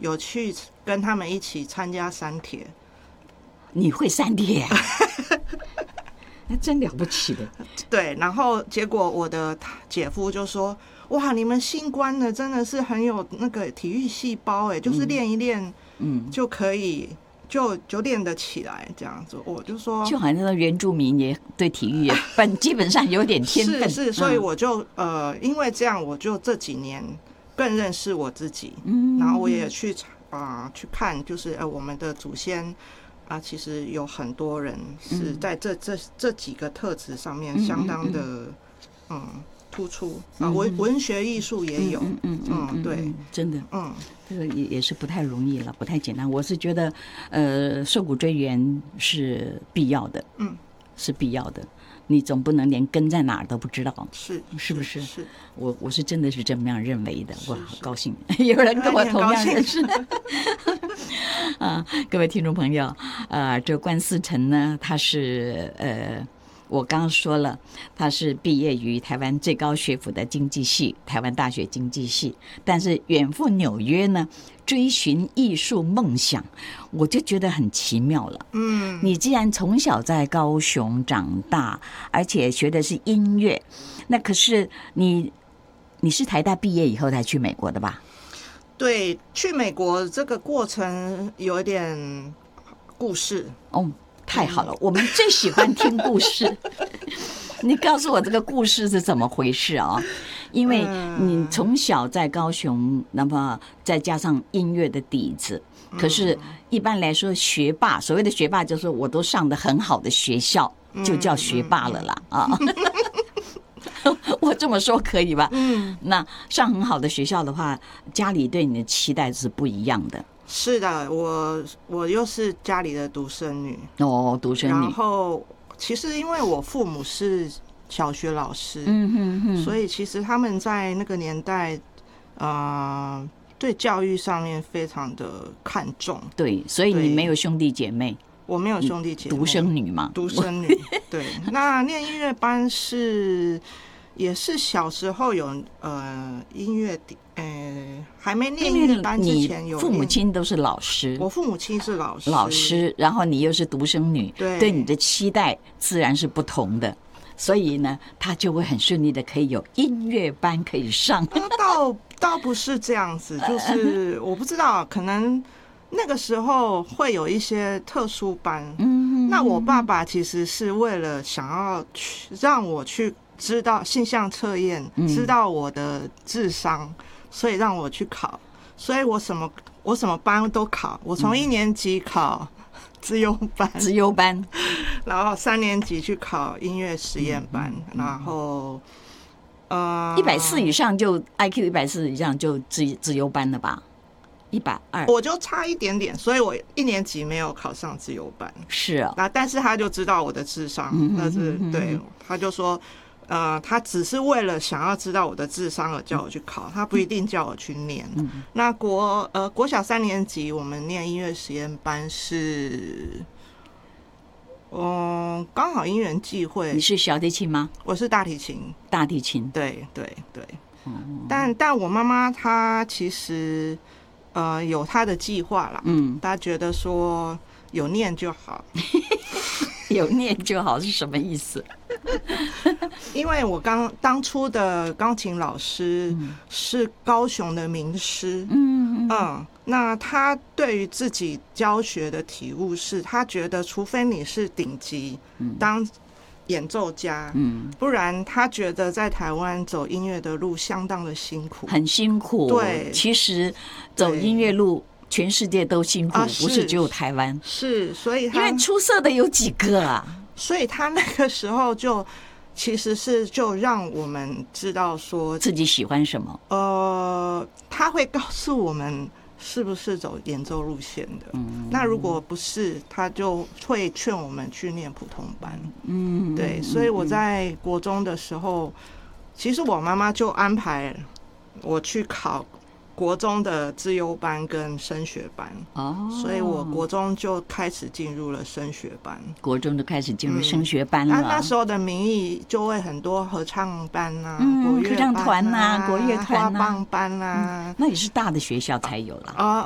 有去跟他们一起参加三铁。 你会三铁啊？那真了不起的。 对，然后结果我的姐夫就说：“哇，你们新官的真的是很有那个体育细胞哎，就是练一练，就可以就练得起来这样子。”我就说， 就好像那原住民也对体育也基本上有点天分， 是，所以我就因为这样，我就这几年更认识我自己，然后我也去看，就是我们的祖先。其实有很多人是在这几个特质上面相当的突出文学艺术也有，对， 真的，这个也是不太容易了，不太简单。我是觉得，受鼓追源是必要的，是必要的。你总不能连根在哪儿都不知道，是不是？ 是， 我是真的是这么样认为的，我好高兴，有人跟我同样认识。各位听众朋友，这关思成呢，他是我刚刚说了，他是毕业于台湾最高学府的经济系，台湾大学经济系，但是远赴纽约呢，追寻艺术梦想，我就觉得很奇妙了。你既然从小在高雄长大，而且学的是音乐，那可是你是台大毕业以后才去美国的吧？ 对，去美国这个过程有一点故事。 太好了，我们最喜欢听故事。你告诉我这个故事是怎么回事啊？因为你从小在高雄，那么再加上音乐的底子，可是一般来说学霸，所谓的学霸就是我都上的很好的学校，就叫学霸了啦啊。我这么说可以吧？那上很好的学校的话，家里对你的期待是不一样的。 是的，我又是家里的独生女独生女。 然后其实因为我父母是小学老师，所以其实他们在那个年代，对教育上面非常的看重。 对，所以你没有兄弟姐妹。 我没有兄弟姐妹， 独生女嘛， 独生女。对，那念音乐班也是小时候有音乐还没念音乐班之前有。 你父母亲都是老师， 我父母亲是老师， 然后你又是独生女，对你的期待自然是不同的，所以呢，他就会很顺利的可以有音乐班可以上。 倒不是这样子，就是我不知道，可能那个时候会有一些特殊班。那我爸爸其实是为了想要让我去知道性向测验，知道我的智商，所以让我去考。所以我什么班都考，我从1年级考资优班，然后3年级去考音乐实验班，然后 140以上就 IQ 140以上就资优班了吧？120， 我就差一点点，所以我1年级没有考上资优班。 是啊， 但是他就知道我的智商，但是对，他就说，他只是为了想要知道我的智商而叫我去考，他不一定叫我去念。那国小3年级我们念音乐实验班是，刚好因缘际会。 你是小提琴吗？ 我是大提琴。 大提琴， 对。但我妈妈她其实有她的计划啦，她觉得说有念就好。 有念就好是什么意思？ 因为我当初的钢琴老师是高雄的名师，那他对于自己教学的体悟是，他觉得除非你是顶级当演奏家，不然他觉得在台湾走音乐的路相当的辛苦， 很辛苦。对，其实走音乐路全世界都辛苦，不是只有台湾。 是，所以因为出色的有几个啊？ 所以他那个时候其实是就让我们知道说自己喜欢什么。 他会告诉我们是不是走演奏路线的。那如果不是，他就会劝我们去念普通班。对，所以我在国中的时候，其实我妈妈就安排我去考国中的资优班跟升学班，所以我国中就开始进入了升学班。 国中就开始进入升学班了。 那时候的名义就会很多合唱班啊、国乐合唱团啊、国乐团啊、 花棒班啊。 那也是大的学校才有了